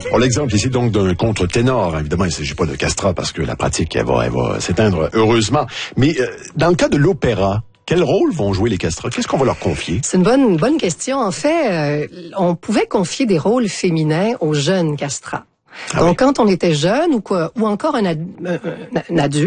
On l'exemple ici donc d'un contre-ténor. Évidemment, il ne s'agit pas de castrat parce que la pratique, elle va s'éteindre heureusement. Mais dans le cas de l'opéra, quel rôle vont jouer les castrats? Qu'est-ce qu'on va leur confier? C'est une bonne question. En fait, on pouvait confier des rôles féminins aux jeunes castrats. Donc, quand on était jeune ou encore un adulte,